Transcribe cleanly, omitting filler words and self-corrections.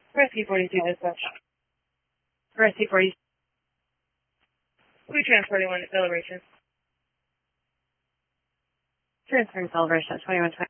Rescue 42 dispatch. Rescue 40. We transporting one to celebration. Transferring celebration at 2120.